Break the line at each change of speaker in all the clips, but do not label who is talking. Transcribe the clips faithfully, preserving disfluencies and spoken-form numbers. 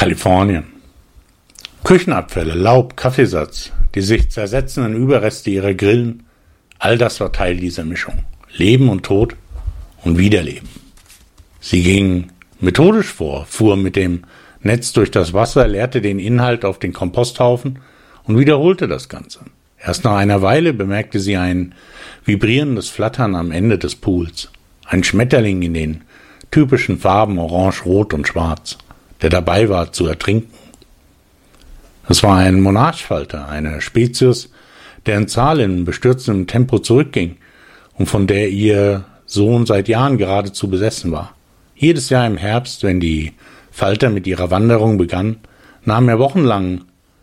Kalifornien. Küchenabfälle, Laub, Kaffeesatz, die sich zersetzenden Überreste ihrer Grillen, all das war Teil dieser Mischung. Leben und Tod und Wiederleben. Sie ging methodisch vor, fuhr mit dem Netz durch das Wasser, leerte den Inhalt auf den Komposthaufen und wiederholte das Ganze. Erst nach einer Weile bemerkte sie ein vibrierendes Flattern am Ende des Pools. Ein Schmetterling in den typischen Farben Orange, Rot und Schwarz, der dabei war zu ertrinken. Es war ein Monarchfalter, eine Spezies, deren Zahl in bestürzendem Tempo zurückging und von der ihr Sohn seit Jahren geradezu besessen war. Jedes Jahr im Herbst, wenn die Falter mit ihrer Wanderung begann, nahm er wochenlang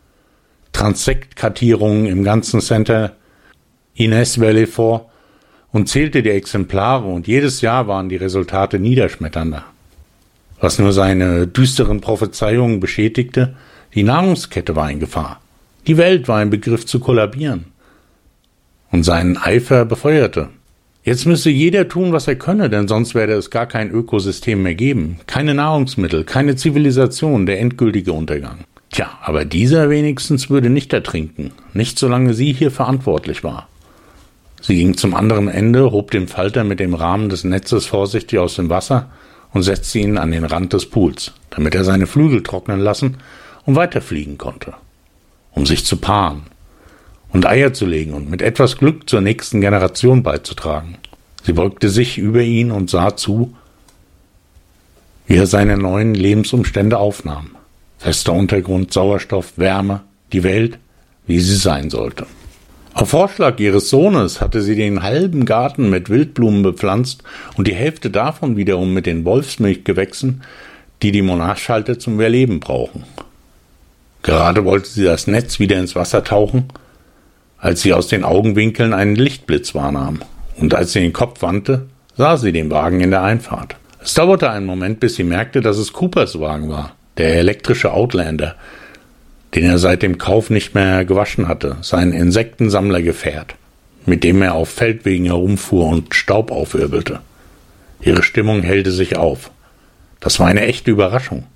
Transektkartierungen im ganzen Center Inez Valley vor und zählte die Exemplare, und jedes Jahr waren die Resultate niederschmetternder. Was nur seine düsteren Prophezeiungen bestätigte: die Nahrungskette war in Gefahr. Die Welt war im Begriff zu kollabieren. Und seinen Eifer befeuerte. Jetzt müsse jeder tun, was er könne, denn sonst werde es gar kein Ökosystem mehr geben. Keine Nahrungsmittel, keine Zivilisation, der endgültige Untergang. Tja, aber dieser wenigstens würde nicht ertrinken, nicht solange sie hier verantwortlich war. Sie ging zum anderen Ende, hob den Falter mit dem Rahmen des Netzes vorsichtig aus dem Wasser und setzte ihn an den Rand des Pools, damit er seine Flügel trocknen lassen und weiterfliegen konnte, um sich zu paaren und Eier zu legen und mit etwas Glück zur nächsten Generation beizutragen. Sie beugte sich über ihn und sah zu, wie er seine neuen Lebensumstände aufnahm. Fester Untergrund, Sauerstoff, Wärme, die Welt, wie sie sein sollte. Auf Vorschlag ihres Sohnes hatte sie den halben Garten mit Wildblumen bepflanzt und die Hälfte davon wiederum mit den Wolfsmilchgewächsen, die die Monarchfalter zum Überleben brauchen. Gerade wollte sie das Netz wieder ins Wasser tauchen, als sie aus den Augenwinkeln einen Lichtblitz wahrnahm, und als sie den Kopf wandte, sah sie den Wagen in der Einfahrt. Es dauerte einen Moment, bis sie merkte, dass es Coopers Wagen war, der elektrische Outlander, den er seit dem Kauf nicht mehr gewaschen hatte, sein Insektensammlergefährt, mit dem er auf Feldwegen herumfuhr und Staub aufwirbelte. Ihre Stimmung hellte sich auf. Das war eine echte Überraschung.